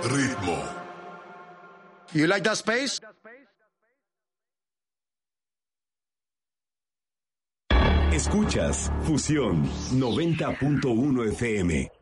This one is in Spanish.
Ritmo. You like that space? Escuchas Fusión 90.1 FM.